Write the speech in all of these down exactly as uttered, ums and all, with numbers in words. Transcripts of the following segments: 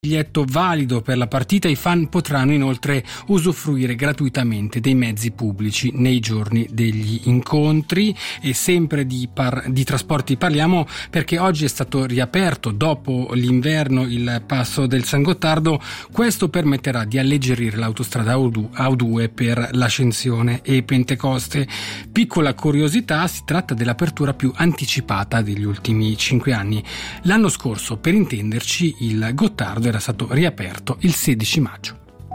Biglietto valido per la partita, i fan potranno inoltre usufruire gratuitamente dei mezzi pubblici nei giorni degli incontri. E sempre di, par- di trasporti parliamo, perché oggi è stato riaperto dopo l'inverno il passo del San Gottardo. Questo permetterà di alleggerire l'autostrada A due per l'Ascensione e Pentecoste. Piccola curiosità, si tratta dell'apertura più anticipata degli ultimi cinque anni. L'anno scorso, per intenderci, il Gottardo era stato riaperto il sedici maggio.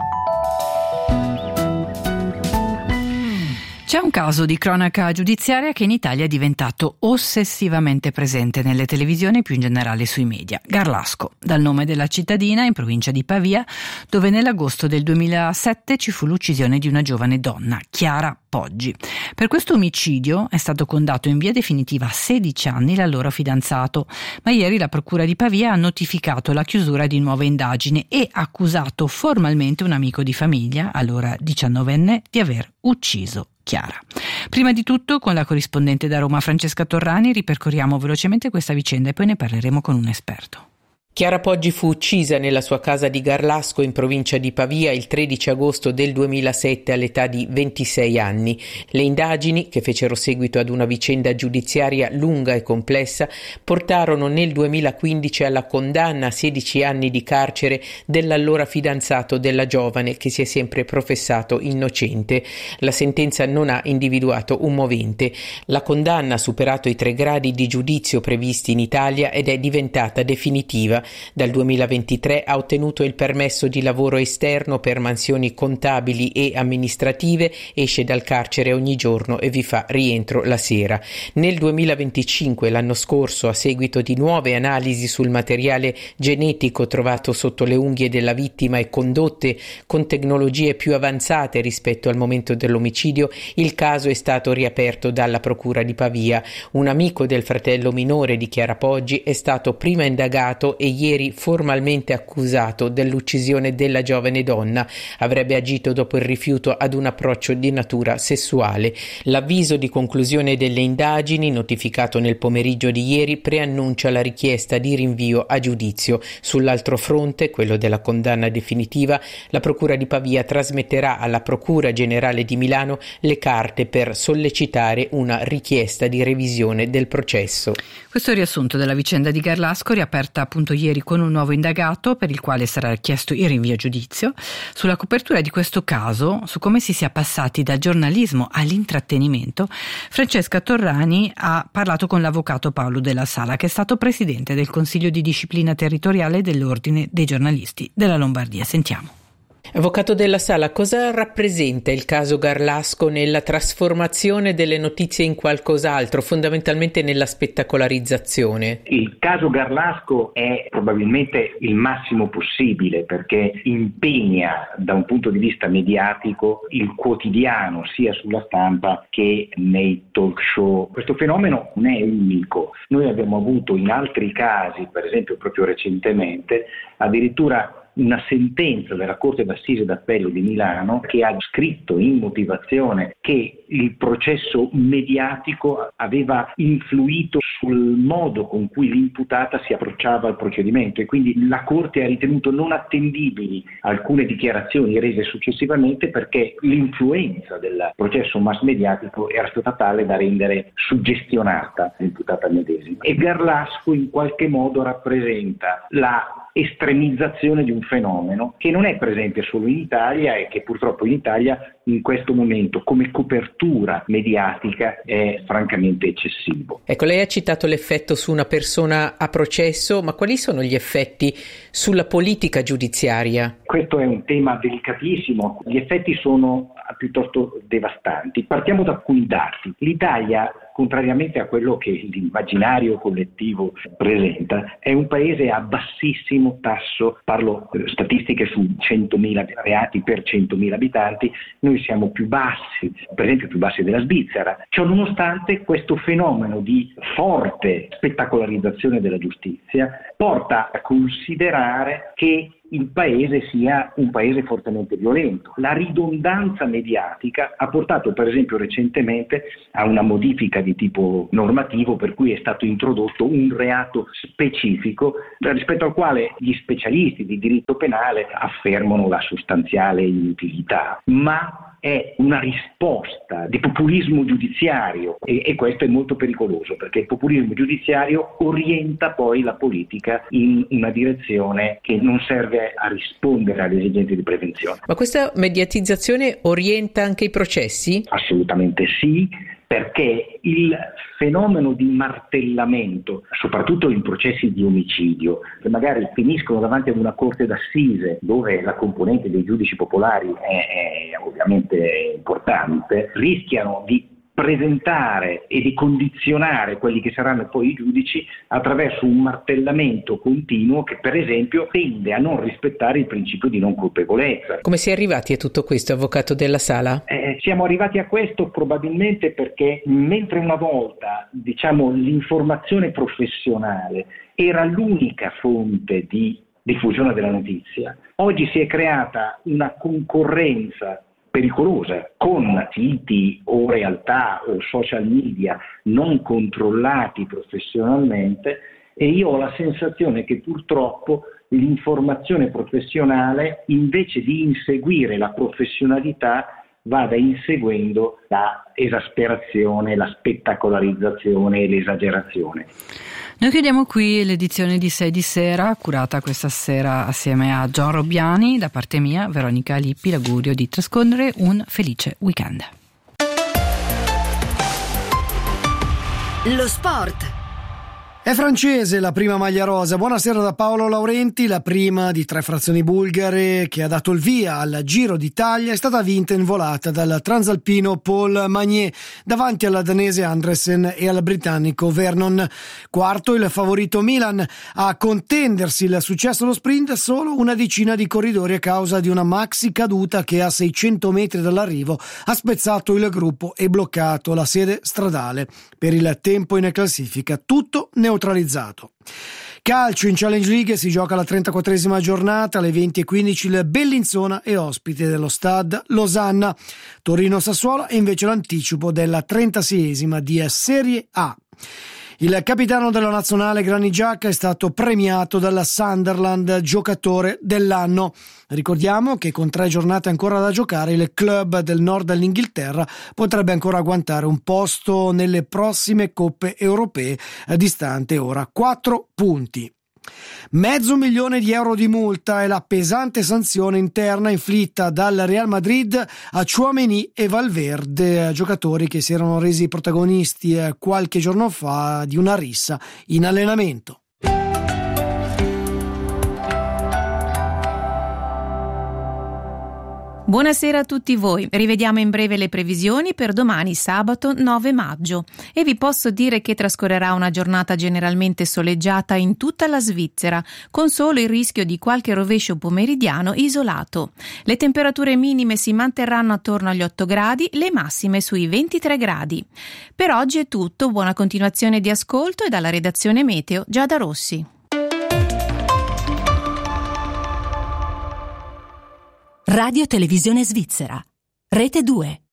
C'è un caso di cronaca giudiziaria che in Italia è diventato ossessivamente presente nelle televisioni e più in generale sui media. Garlasco, dal nome della cittadina in provincia di Pavia, dove nell'agosto del duemilasette ci fu l'uccisione di una giovane donna, Chiara Poggi. Per questo omicidio è stato condannato in via definitiva a sedici anni l'allora fidanzato, ma ieri la procura di Pavia ha notificato la chiusura di nuove indagini e accusato formalmente un amico di famiglia, allora diciannovenne, di aver ucciso Chiara. Prima di tutto, con la corrispondente da Roma Francesca Torrani, ripercorriamo velocemente questa vicenda e poi ne parleremo con un esperto. Chiara Poggi fu uccisa nella sua casa di Garlasco in provincia di Pavia il tredici agosto del duemilasette all'età di ventisei anni. Le indagini, che fecero seguito ad una vicenda giudiziaria lunga e complessa, portarono nel duemilaquindici alla condanna a sedici anni di carcere dell'allora fidanzato della giovane, che si è sempre professato innocente. La sentenza non ha individuato un movente. La condanna ha superato i tre gradi di giudizio previsti in Italia ed è diventata definitiva. Dal duemilaventitré ha ottenuto il permesso di lavoro esterno per mansioni contabili e amministrative, esce dal carcere ogni giorno e vi fa rientro la sera. Nel duemilaventicinque, l'anno scorso, a seguito di nuove analisi sul materiale genetico trovato sotto le unghie della vittima e condotte con tecnologie più avanzate rispetto al momento dell'omicidio, il caso è stato riaperto dalla procura di Pavia. Un amico del fratello minore di Chiara Poggi è stato prima indagato e ieri formalmente accusato dell'uccisione della giovane donna. Avrebbe agito dopo il rifiuto ad un approccio di natura sessuale. L'avviso di conclusione delle indagini, notificato nel pomeriggio di ieri, preannuncia la richiesta di rinvio a giudizio. Sull'altro fronte, quello della condanna definitiva, la procura di Pavia trasmetterà alla Procura Generale di Milano le carte per sollecitare una richiesta di revisione del processo. Questo è il riassunto della vicenda di Garlasco, riaperta appunto ieri con un nuovo indagato per il quale sarà chiesto il rinvio a giudizio. Sulla copertura di questo caso, su come si sia passati dal giornalismo all'intrattenimento, Francesca Torrani ha parlato con l'avvocato Paolo Della Sala, che è stato presidente del Consiglio di Disciplina Territoriale dell'Ordine dei Giornalisti della Lombardia. Sentiamo. Avvocato Della Sala, cosa rappresenta il caso Garlasco nella trasformazione delle notizie in qualcos'altro, fondamentalmente nella spettacolarizzazione? Il caso Garlasco è probabilmente il massimo possibile, perché impegna da un punto di vista mediatico il quotidiano, sia sulla stampa che nei talk show. Questo fenomeno non è unico. Noi abbiamo avuto in altri casi, per esempio proprio recentemente, addirittura una sentenza della Corte d'Assise d'Appello di Milano che ha scritto in motivazione che il processo mediatico aveva influito sul modo con cui l'imputata si approcciava al procedimento, e quindi la Corte ha ritenuto non attendibili alcune dichiarazioni rese successivamente perché l'influenza del processo mass mediatico era stata tale da rendere suggestionata l'imputata medesima. E Garlasco in qualche modo rappresenta la estremizzazione di un fenomeno che non è presente solo in Italia e che purtroppo in Italia in questo momento come copertura mediatica è francamente eccessivo. Ecco, lei ha citato l'effetto su una persona a processo, ma quali sono gli effetti sulla politica giudiziaria? Questo è un tema delicatissimo, gli effetti sono piuttosto devastanti. Partiamo da alcuni dati. L'Italia, contrariamente a quello che l'immaginario collettivo presenta, è un paese a bassissimo tasso, parlo eh, statistiche su centomila reati per centomila abitanti, noi siamo più bassi, per esempio più bassi della Svizzera. Ciò nonostante, questo fenomeno di forte spettacolarizzazione della giustizia porta a considerare che il paese sia un paese fortemente violento. La ridondanza mediatica ha portato per esempio recentemente a una modifica di tipo normativo per cui è stato introdotto un reato specifico rispetto al quale gli specialisti di diritto penale affermano la sostanziale inutilità, ma è una risposta di populismo giudiziario e, e questo è molto pericoloso perché il populismo giudiziario orienta poi la politica in una direzione che non serve a rispondere alle esigenze di prevenzione. Ma questa mediatizzazione orienta anche i processi? Assolutamente sì, perché il fenomeno di martellamento, soprattutto in processi di omicidio, che magari finiscono davanti ad una corte d'assise dove la componente dei giudici popolari è, è ovviamente importante, rischiano di presentare e di condizionare quelli che saranno poi i giudici attraverso un martellamento continuo che per esempio tende a non rispettare il principio di non colpevolezza. Come si è arrivati a tutto questo, avvocato Della Sala? Eh, siamo arrivati a questo probabilmente perché mentre una volta diciamo l'informazione professionale era l'unica fonte di diffusione della notizia, oggi si è creata una concorrenza pericolosa con siti o realtà o social media non controllati professionalmente e io ho la sensazione che purtroppo l'informazione professionale invece di inseguire la professionalità vada inseguendo la esasperazione, la spettacolarizzazione e l'esagerazione. Noi chiudiamo qui l'edizione di sei di sera, curata questa sera assieme a Gian Robbiani. Da parte mia, Veronica Lippi, l'augurio di trascorrere un felice weekend. Lo sport. È francese la prima maglia rosa. Buonasera da Paolo Laurenti. La prima di tre frazioni bulgare che ha dato il via al Giro d'Italia è stata vinta in volata dal transalpino Paul Magnier davanti alla danese Andresen e al britannico Vernon. Quarto il favorito Milan. A contendersi il successo allo sprint solo una decina di corridori a causa di una maxi caduta che a seicento metri dall'arrivo ha spezzato il gruppo e bloccato la sede stradale. Per il tempo in classifica tutto neutralizzato. Calcio in Challenge League si gioca la trentaquattresima giornata alle venti e quindici il Bellinzona è ospite dello Stade Losanna. Torino-Sassuolo è invece l'anticipo della trentaseiesima di Serie A. Il capitano della nazionale Granit Xhaka è stato premiato dalla Sunderland giocatore dell'anno. Ricordiamo che con tre giornate ancora da giocare il club del nord dell'Inghilterra potrebbe ancora agguantare un posto nelle prossime coppe europee, distante ora quattro punti. Mezzo milione di euro di multa è la pesante sanzione interna inflitta dal Real Madrid a Tchouaméni e Valverde, giocatori che si erano resi protagonisti qualche giorno fa di una rissa in allenamento. Buonasera a tutti voi, rivediamo in breve le previsioni per domani sabato nove maggio e vi posso dire che trascorrerà una giornata generalmente soleggiata in tutta la Svizzera, con solo il rischio di qualche rovescio pomeridiano isolato. Le temperature minime si manterranno attorno agli otto gradi, le massime sui ventitré gradi. Per oggi è tutto, buona continuazione di ascolto e dalla redazione Meteo Giada Rossi. Radio Televisione Svizzera, Rete due.